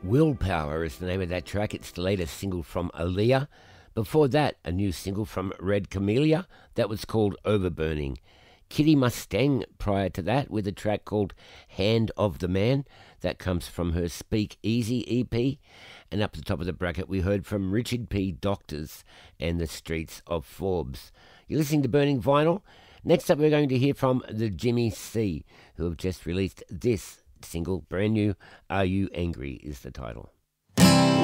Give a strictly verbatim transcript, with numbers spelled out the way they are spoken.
Willpower is the name of that track. It's the latest single from Aaliyah. Before that, a new single from Red Camellia that was called Overburning. Kitty Mustang prior to that with a track called Hand of the Man. That comes from her Speak Easy E P. And up at the top of the bracket, we heard from Richard P. Doctors and the Streets of Forbes. You're listening to Burning Vinyl. Next up, we're going to hear from the Jimmy C, who have just released this single, brand new. Are You Angry is the title.